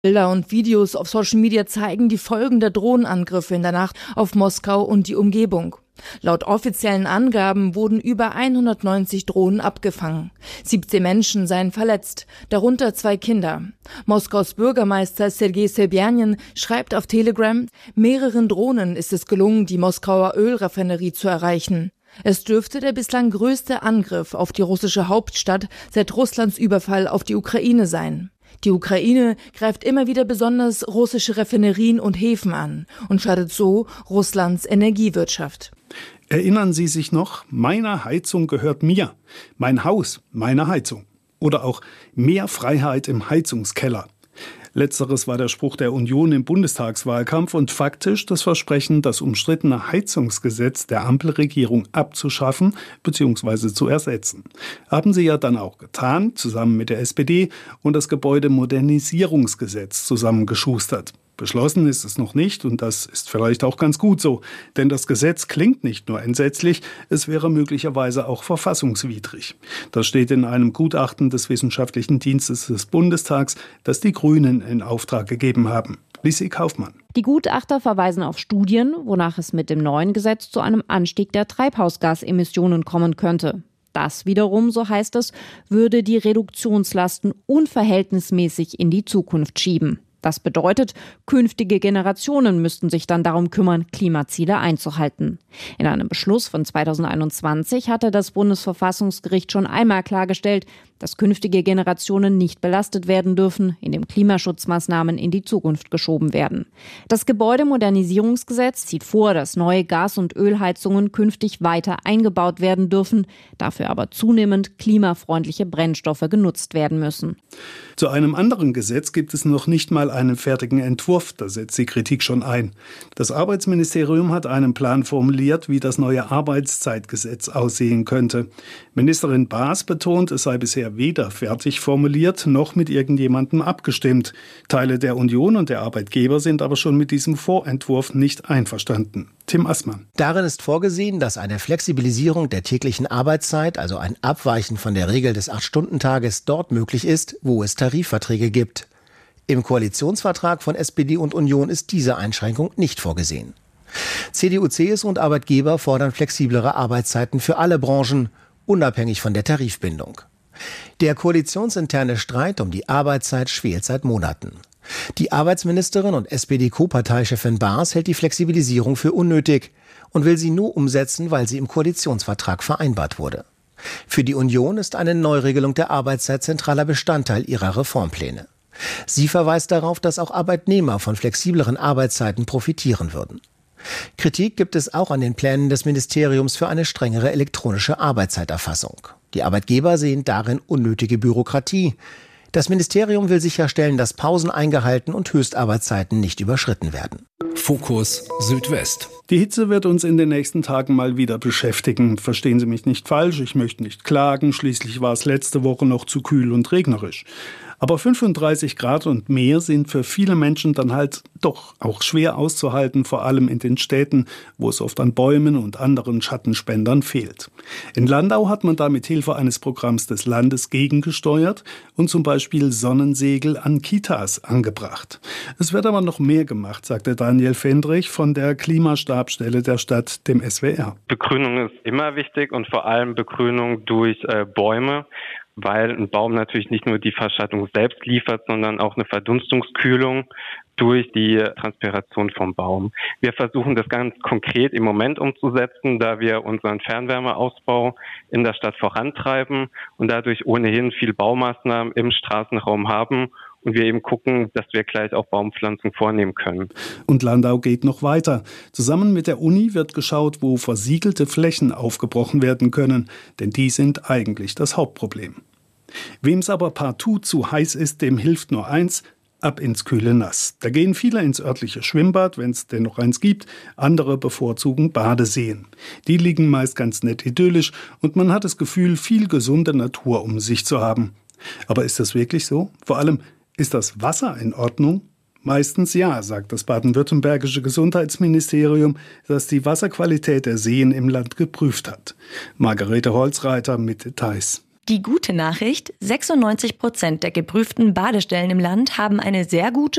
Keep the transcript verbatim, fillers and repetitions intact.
Bilder und Videos auf Social Media zeigen die Folgen der Drohnenangriffe in der Nacht auf Moskau und die Umgebung. Laut offiziellen Angaben wurden über hundertneunzig Drohnen abgefangen. siebzehn Menschen seien verletzt, darunter zwei Kinder. Moskaus Bürgermeister Sergei Sobjanin schreibt auf Telegram, mehreren Drohnen ist es gelungen, die Moskauer Ölraffinerie zu erreichen. Es dürfte der bislang größte Angriff auf die russische Hauptstadt seit Russlands Überfall auf die Ukraine sein. Die Ukraine greift immer wieder besonders russische Raffinerien und Häfen an und schadet so Russlands Energiewirtschaft. Erinnern Sie sich noch, meine Heizung gehört mir, mein Haus, meine Heizung. Oder auch mehr Freiheit im Heizungskeller. Letzteres war der Spruch der Union im Bundestagswahlkampf und faktisch das Versprechen, das umstrittene Heizungsgesetz der Ampelregierung abzuschaffen bzw. zu ersetzen. Haben sie ja dann auch getan, zusammen mit der S P D, und das Gebäudemodernisierungsgesetz zusammengeschustert. Beschlossen ist es noch nicht und das ist vielleicht auch ganz gut so, denn das Gesetz klingt nicht nur entsetzlich, es wäre möglicherweise auch verfassungswidrig. Das steht in einem Gutachten des Wissenschaftlichen Dienstes des Bundestags, das die Grünen in Auftrag gegeben haben. Lisi Kaufmann. Die Gutachter verweisen auf Studien, wonach es mit dem neuen Gesetz zu einem Anstieg der Treibhausgasemissionen kommen könnte. Das wiederum, so heißt es, würde die Reduktionslasten unverhältnismäßig in die Zukunft schieben. Das bedeutet, künftige Generationen müssten sich dann darum kümmern, Klimaziele einzuhalten. In einem Beschluss von zweitausendeinundzwanzig hatte das Bundesverfassungsgericht schon einmal klargestellt, dass künftige Generationen nicht belastet werden dürfen, indem Klimaschutzmaßnahmen in die Zukunft geschoben werden. Das Gebäudemodernisierungsgesetz sieht vor, dass neue Gas- und Ölheizungen künftig weiter eingebaut werden dürfen, dafür aber zunehmend klimafreundliche Brennstoffe genutzt werden müssen. Zu einem anderen Gesetz gibt es noch nicht mal einen fertigen Entwurf, da setzt die Kritik schon ein. Das Arbeitsministerium hat einen Plan formuliert, wie das neue Arbeitszeitgesetz aussehen könnte. Ministerin Baas betont, es sei bisher weder fertig formuliert noch mit irgendjemandem abgestimmt. Teile der Union und der Arbeitgeber sind aber schon mit diesem Vorentwurf nicht einverstanden. Tim Assmann. Darin ist vorgesehen, dass eine Flexibilisierung der täglichen Arbeitszeit, also ein Abweichen von der Regel des acht-Stunden-Tages, dort möglich ist, wo es Tarifverträge gibt. Im Koalitionsvertrag von S P D und Union ist diese Einschränkung nicht vorgesehen. C D U, C S U und Arbeitgeber fordern flexiblere Arbeitszeiten für alle Branchen, unabhängig von der Tarifbindung. Der koalitionsinterne Streit um die Arbeitszeit schwelt seit Monaten. Die Arbeitsministerin und S P D-Co-Parteichefin Baas hält die Flexibilisierung für unnötig und will sie nur umsetzen, weil sie im Koalitionsvertrag vereinbart wurde. Für die Union ist eine Neuregelung der Arbeitszeit zentraler Bestandteil ihrer Reformpläne. Sie verweist darauf, dass auch Arbeitnehmer von flexibleren Arbeitszeiten profitieren würden. Kritik gibt es auch an den Plänen des Ministeriums für eine strengere elektronische Arbeitszeiterfassung. Die Arbeitgeber sehen darin unnötige Bürokratie. Das Ministerium will sicherstellen, dass Pausen eingehalten und Höchstarbeitszeiten nicht überschritten werden. Fokus Südwest. Die Hitze wird uns in den nächsten Tagen mal wieder beschäftigen. Verstehen Sie mich nicht falsch, ich möchte nicht klagen. Schließlich war es letzte Woche noch zu kühl und regnerisch. Aber fünfunddreißig Grad und mehr sind für viele Menschen dann halt doch auch schwer auszuhalten, vor allem in den Städten, wo es oft an Bäumen und anderen Schattenspendern fehlt. In Landau hat man da mit Hilfe eines Programms des Landes gegengesteuert und zum Beispiel Sonnensegel an Kitas angebracht. Es wird aber noch mehr gemacht, sagte Daniel Fendrich von der Klimastabsstelle der Stadt, dem S W R. Begrünung ist immer wichtig und vor allem Begrünung durch äh, Bäume, weil ein Baum natürlich nicht nur die Verschattung selbst liefert, sondern auch eine Verdunstungskühlung durch die Transpiration vom Baum. Wir versuchen das ganz konkret im Moment umzusetzen, da wir unseren Fernwärmeausbau in der Stadt vorantreiben und dadurch ohnehin viel Baumaßnahmen im Straßenraum haben und wir eben gucken, dass wir gleich auch Baumpflanzung vornehmen können. Und Landau geht noch weiter. Zusammen mit der Uni wird geschaut, wo versiegelte Flächen aufgebrochen werden können, denn die sind eigentlich das Hauptproblem. Wem es aber partout zu heiß ist, dem hilft nur eins: ab ins kühle Nass. Da gehen viele ins örtliche Schwimmbad, wenn es denn noch eins gibt. Andere bevorzugen Badeseen. Die liegen meist ganz nett idyllisch und man hat das Gefühl, viel gesunde Natur um sich zu haben. Aber ist das wirklich so? Vor allem, ist das Wasser in Ordnung? Meistens ja, sagt das baden-württembergische Gesundheitsministerium, das die Wasserqualität der Seen im Land geprüft hat. Margarete Holzreiter mit Details. Die gute Nachricht: sechsundneunzig Prozent der geprüften Badestellen im Land haben eine sehr gute